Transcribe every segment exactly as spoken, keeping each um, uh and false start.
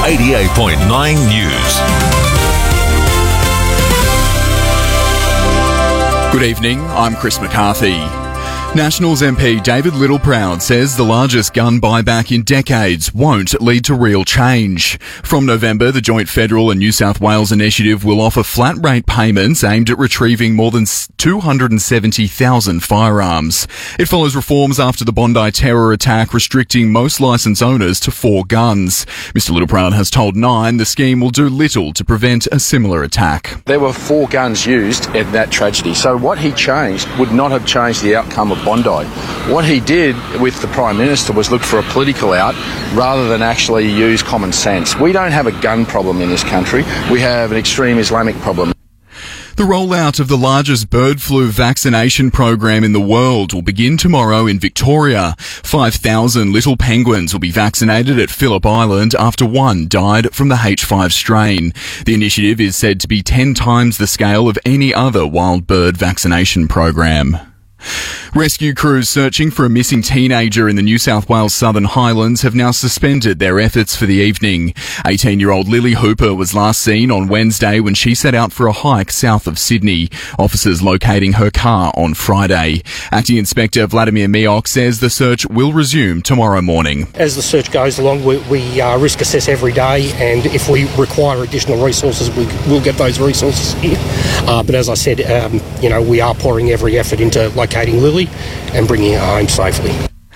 eighty-eight point nine News. Good evening, I'm Chris McCarthy. Nationals M P David Littleproud says the largest gun buyback in decades won't lead to real change. From November, the joint federal and New South Wales initiative will offer flat rate payments aimed at retrieving more than two hundred seventy thousand firearms. It follows reforms after the Bondi terror attack restricting most licence owners to four guns. Mister Littleproud has told Nine the scheme will do little to prevent a similar attack. There were four guns used in that tragedy, so what he changed would not have changed the outcome of Bondi. What he did with the Prime Minister was look for a political out rather than actually use common sense. We don't have a gun problem in this country. We have an extreme Islamic problem. The rollout of the largest bird flu vaccination program in the world will begin tomorrow in Victoria. five thousand little penguins will be vaccinated at Phillip Island after one died from the H five strain. The initiative is said to be ten times the scale of any other wild bird vaccination program. Rescue crews searching for a missing teenager in the New South Wales Southern Highlands have now suspended their efforts for the evening. eighteen-year-old Lily Hooper was last seen on Wednesday when she set out for a hike south of Sydney. Officers locating her car on Friday. Acting Inspector Vladimir Miok says the search will resume tomorrow morning. As the search goes along, we, we uh, risk assess every day, and if we require additional resources, we will get those resources here. Uh, but as I said, um, you know, we are pouring every effort into locating Lily and bringing her home safely.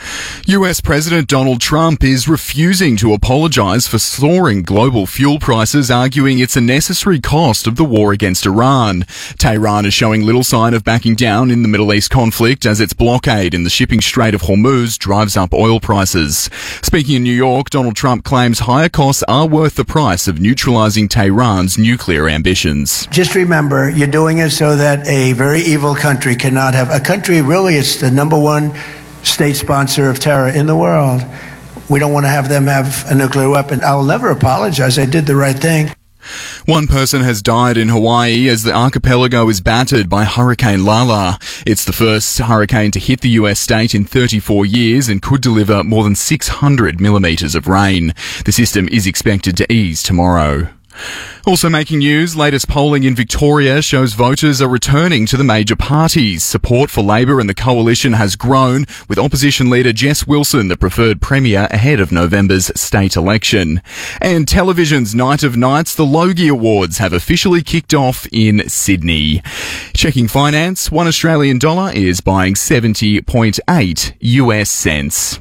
U S President Donald Trump is refusing to apologise for soaring global fuel prices, arguing it's a necessary cost of the war against Iran. Tehran is showing little sign of backing down in the Middle East conflict as its blockade in the shipping Strait of Hormuz drives up oil prices. Speaking in New York, Donald Trump claims higher costs are worth the price of neutralising Tehran's nuclear ambitions. Just remember, you're doing it so that a very evil country cannot have... A country, really, it's the number one state sponsor of terror in the world. We don't want to have them have a nuclear weapon. I'll never apologize. I did the right thing. One person has died in Hawaii as the archipelago is battered by Hurricane Lala. It's the first hurricane to hit the U S state in thirty-four years and could deliver more than six hundred millimetres of rain. The system is expected to ease tomorrow. Also making news, latest polling in Victoria shows voters are returning to the major parties. Support for Labor and the Coalition has grown, with opposition leader Jess Wilson the preferred premier ahead of November's state election. And television's Night of Nights, the Logie Awards have officially kicked off in Sydney. Checking finance, one Australian dollar is buying seventy point eight U S cents.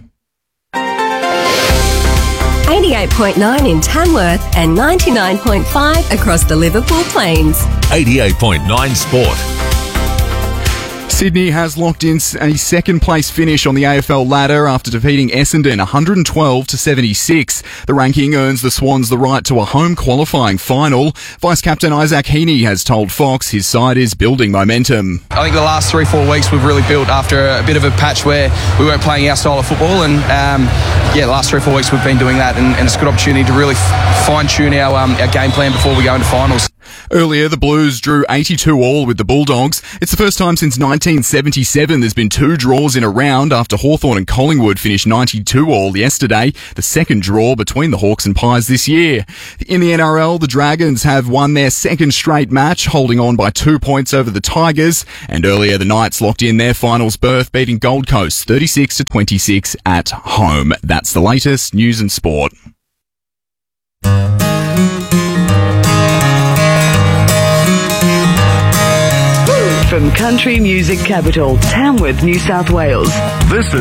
eighty-eight point nine in Tamworth and ninety-nine point five across the Liverpool Plains. eighty-eight point nine Sport. Sydney has locked in a second-place finish on the A F L ladder after defeating Essendon one hundred twelve to seventy-six. The ranking earns the Swans the right to a home qualifying final. Vice-captain Isaac Heaney has told Fox his side is building momentum. I think the last three, four weeks we've really built after a bit of a patch where we weren't playing our style of football, and um, yeah, the last three, four weeks we've been doing that, and, and it's a good opportunity to really f- fine-tune our, um, our game plan before we go into finals. Earlier, the Blues drew eighty-two all with the Bulldogs. It's the first time since nineteen seventy-seven there's been two draws in a round after Hawthorn and Collingwood finished ninety-two all yesterday, the second draw between the Hawks and Pies this year. In the N R L, the Dragons have won their second straight match, holding on by two points over the Tigers, and earlier the Knights locked in their finals berth, beating Gold Coast thirty-six to twenty-six at home. That's the latest news and sport. From country music capital, Tamworth, New South Wales. This is